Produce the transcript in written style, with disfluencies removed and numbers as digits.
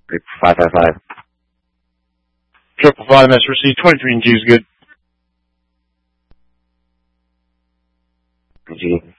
555. 555, that's received. 23 and G is good. G.